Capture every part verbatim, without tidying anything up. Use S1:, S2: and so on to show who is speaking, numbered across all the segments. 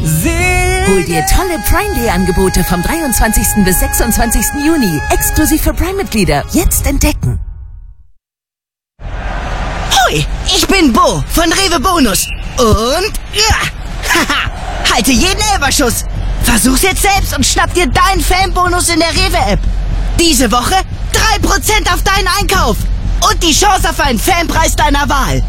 S1: Hol dir tolle Prime Day Angebote vom dreiundzwanzigsten bis sechsundzwanzigsten Juni. Exklusiv für Prime-Mitglieder. Jetzt entdecken.
S2: Hoi, ich bin Bo von Rewe Bonus. Und ja, haha, halte jeden Elberschuss. Versuch's jetzt selbst und schnapp dir deinen Fanbonus in der Rewe-App. Diese Woche drei Prozent auf deinen Einkauf. Und die Chance auf einen Fanpreis deiner Wahl.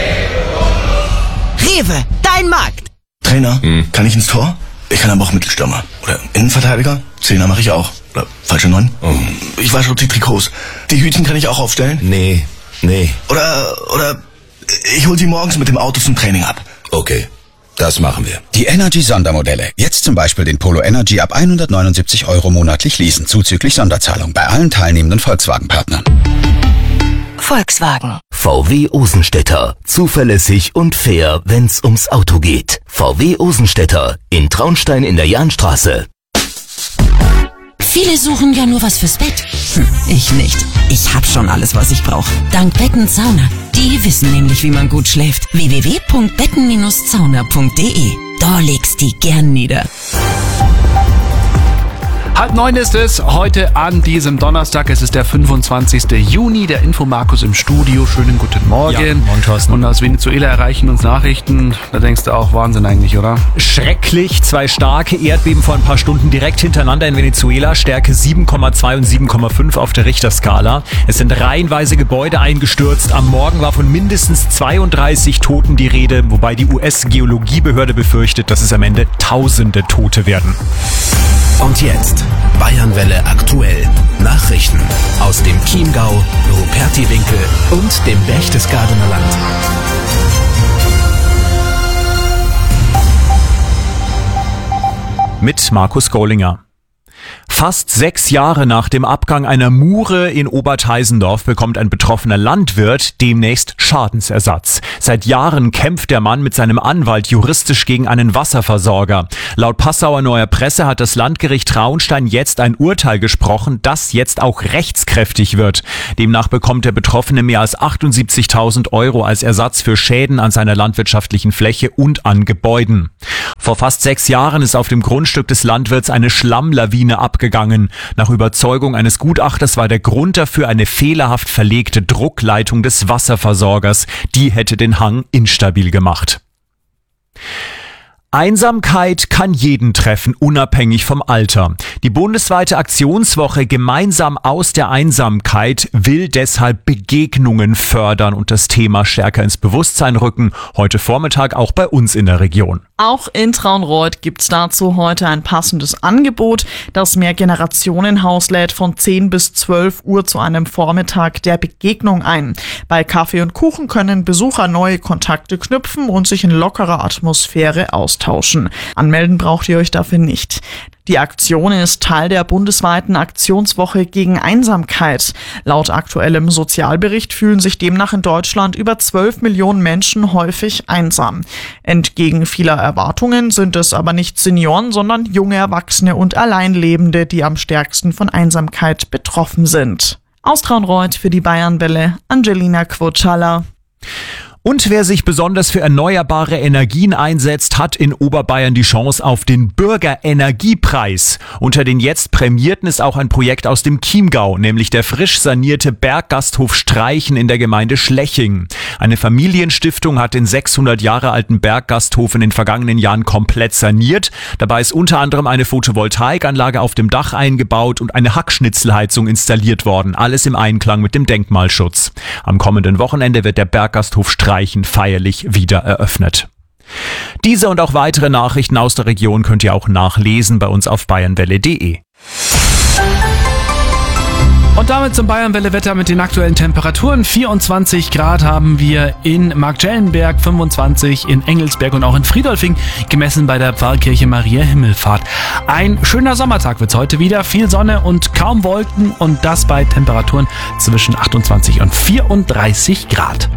S2: Rewe, dein Markt.
S3: Trainer, hm. kann ich ins Tor? Ich kann aber auch Mittelstürmer. Oder Innenverteidiger? Zehner mache ich auch. Oder falsche Neun? Oh. Ich wasche die Trikots. Die Hütchen kann ich auch aufstellen?
S4: Nee, nee.
S3: Oder, oder ich hol sie morgens mit dem Auto zum Training ab.
S4: Okay, das machen wir.
S5: Die Energy-Sondermodelle. Jetzt zum Beispiel den Polo Energy ab hundertneunundsiebzig Euro monatlich leasen, zuzüglich Sonderzahlung bei allen teilnehmenden Volkswagen-Partnern.
S1: Volkswagen.
S6: V W Osenstädter. Zuverlässig und fair, wenn's ums Auto geht. V W Osenstädter in Traunstein in der Jahnstraße.
S1: Viele suchen ja nur was fürs Bett. Hm, ich nicht. Ich hab schon alles, was ich brauche. Dank Betten Sauna. Die wissen nämlich, wie man gut schläft. w w w punkt betten Bindestrich sauna punkt de. Da legst die gern nieder.
S7: Halb neun ist es heute an diesem Donnerstag. Es ist der fünfundzwanzigsten Juni. Der Infomarkus im Studio. Schönen guten Morgen.
S8: Ja, morgen, Thorsten.
S7: Und aus Venezuela erreichen uns Nachrichten. Da denkst du auch, Wahnsinn eigentlich, oder?
S8: Schrecklich. Zwei starke Erdbeben vor ein paar Stunden direkt hintereinander in Venezuela. Stärke sieben Komma zwei und sieben Komma fünf auf der Richterskala. Es sind reihenweise Gebäude eingestürzt. Am Morgen war von mindestens zweiunddreißig Toten die Rede, wobei die U S-Geologiebehörde befürchtet, dass es am Ende Tausende Tote werden.
S6: Und jetzt Bayernwelle aktuell. Nachrichten aus dem Chiemgau, Rupertiwinkel und dem Berchtesgadener Land.
S8: Mit Markus Gollinger. Fast sechs Jahre nach dem Abgang einer Mure in Oberteisendorf bekommt ein betroffener Landwirt demnächst Schadensersatz. Seit Jahren kämpft der Mann mit seinem Anwalt juristisch gegen einen Wasserversorger. Laut Passauer Neuer Presse hat das Landgericht Traunstein jetzt ein Urteil gesprochen, das jetzt auch rechtskräftig wird. Demnach bekommt der Betroffene mehr als achtundsiebzigtausend Euro als Ersatz für Schäden an seiner landwirtschaftlichen Fläche und an Gebäuden. Vor fast sechs Jahren ist auf dem Grundstück des Landwirts eine Schlammlawine abgegangen. Nach Überzeugung eines Gutachters war der Grund dafür eine fehlerhaft verlegte Druckleitung des Wasserversorgers. Die hätte den Hang instabil gemacht. Einsamkeit kann jeden treffen, unabhängig vom Alter. Die bundesweite Aktionswoche Gemeinsam aus der Einsamkeit will deshalb Begegnungen fördern und das Thema stärker ins Bewusstsein rücken. Heute Vormittag auch bei uns in der Region.
S9: Auch in Traunreut gibt's dazu heute ein passendes Angebot. Das Mehrgenerationenhaus lädt von zehn bis zwölf Uhr zu einem Vormittag der Begegnung ein. Bei Kaffee und Kuchen können Besucher neue Kontakte knüpfen und sich in lockerer Atmosphäre austauschen. Anmelden braucht ihr euch dafür nicht. Die Aktion ist Teil der bundesweiten Aktionswoche gegen Einsamkeit. Laut aktuellem Sozialbericht fühlen sich demnach in Deutschland über zwölf Millionen Menschen häufig einsam. Entgegen vieler Erwartungen sind es aber nicht Senioren, sondern junge Erwachsene und Alleinlebende, die am stärksten von Einsamkeit betroffen sind. Aus Traunreut für die Bayernwelle, Angelina Quotschala.
S8: Und wer sich besonders für erneuerbare Energien einsetzt, hat in Oberbayern die Chance auf den Bürgerenergiepreis. Unter den jetzt Prämierten ist auch ein Projekt aus dem Chiemgau, nämlich der frisch sanierte Berggasthof Streichen in der Gemeinde Schleching. Eine Familienstiftung hat den sechshundert Jahre alten Berggasthof in den vergangenen Jahren komplett saniert. Dabei ist unter anderem eine Photovoltaikanlage auf dem Dach eingebaut und eine Hackschnitzelheizung installiert worden. Alles im Einklang mit dem Denkmalschutz. Am kommenden Wochenende wird der Berggasthof Streichen feierlich wieder eröffnet. Diese und auch weitere Nachrichten aus der Region könnt ihr auch nachlesen bei uns auf bayernwelle punkt de.
S7: Und damit zum Bayernwelle-Wetter mit den aktuellen Temperaturen. vierundzwanzig Grad haben wir in Marktschellenberg, fünfundzwanzig in Engelsberg und auch in Friedolfing, gemessen bei der Pfarrkirche Maria Himmelfahrt. Ein schöner Sommertag wird's heute wieder, viel Sonne und kaum Wolken und das bei Temperaturen zwischen achtundzwanzig und vierunddreißig Grad.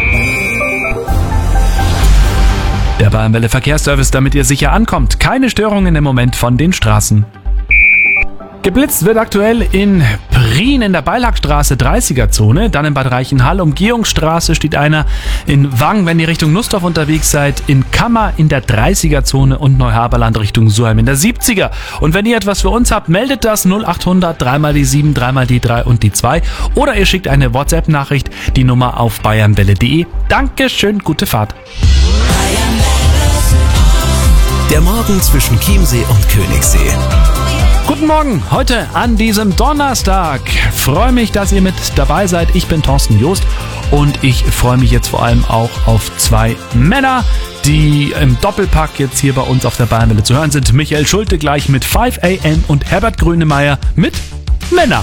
S7: Der Bayernwelle Verkehrsservice, damit ihr sicher ankommt. Keine Störungen im Moment von den Straßen. Geblitzt wird aktuell in Prien in der Beilagstraße dreißiger-Zone, dann in Bad Reichenhall, Umgehungsstraße steht einer, in Wang, wenn ihr Richtung Nussdorf unterwegs seid, in Kammer in der dreißiger-Zone und Neuhaberland Richtung Surheim in der siebziger. Und wenn ihr etwas für uns habt, meldet das null achthundert, dreimal die sieben, dreimal die drei und die zwei oder ihr schickt eine WhatsApp-Nachricht, die Nummer auf bayernwelle punkt de. Dankeschön, gute Fahrt.
S6: Der Morgen zwischen Chiemsee und Königssee.
S7: Guten Morgen, heute an diesem Donnerstag. Freue mich, dass ihr mit dabei seid. Ich bin Thorsten Joost und ich freue mich jetzt vor allem auch auf zwei Männer, die im Doppelpack jetzt hier bei uns auf der Bayernwelle zu hören sind. Michael Schulte gleich mit fünf a m und Herbert Grönemeyer mit Männer.